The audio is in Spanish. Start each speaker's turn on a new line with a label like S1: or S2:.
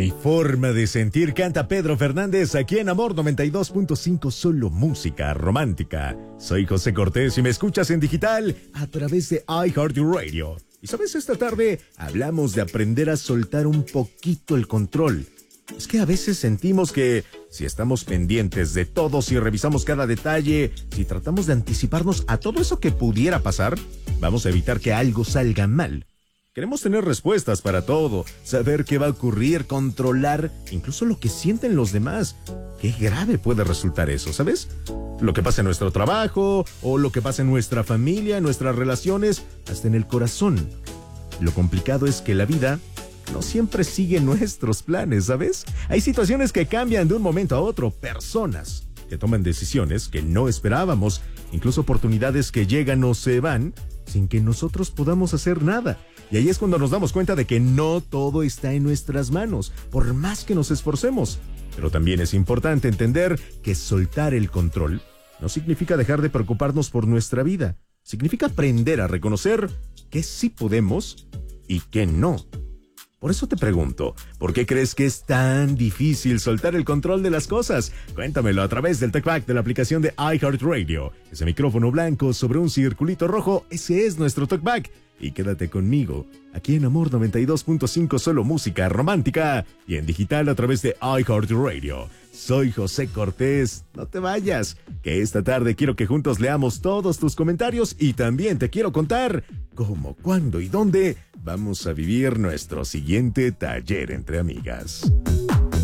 S1: mi forma de sentir, canta Pedro Fernández aquí en Amor 92.5, solo música romántica. Soy José Cortés y me escuchas en digital a través de iHeartRadio. Y sabes, esta tarde hablamos de aprender a soltar un poquito el control. Es que a veces sentimos que si estamos pendientes de todo, si revisamos cada detalle, si tratamos de anticiparnos a todo eso que pudiera pasar, vamos a evitar que algo salga mal. Queremos tener respuestas para todo, saber qué va a ocurrir, controlar incluso lo que sienten los demás. Qué grave puede resultar eso, ¿sabes? Lo que pasa en nuestro trabajo, o lo que pasa en nuestra familia, en nuestras relaciones, hasta en el corazón. Lo complicado es que la vida no siempre sigue nuestros planes, ¿sabes? Hay situaciones que cambian de un momento a otro, personas que toman decisiones que no esperábamos, incluso oportunidades que llegan o se van sin que nosotros podamos hacer nada. Y ahí es cuando nos damos cuenta de que no todo está en nuestras manos, por más que nos esforcemos. Pero también es importante entender que soltar el control no significa dejar de preocuparnos por nuestra vida. Significa aprender a reconocer que sí podemos y que no. Por eso te pregunto, ¿por qué crees que es tan difícil soltar el control de las cosas? Cuéntamelo a través del TalkBack de la aplicación de iHeartRadio. Ese micrófono blanco sobre un circulito rojo, ese es nuestro TalkBack. Y quédate conmigo, aquí en Amor 92.5, solo música romántica, y en digital a través de iHeartRadio. Soy José Cortés, no te vayas, que esta tarde quiero que juntos leamos todos tus comentarios y también te quiero contar cómo, cuándo y dónde vamos a vivir nuestro siguiente taller entre amigas.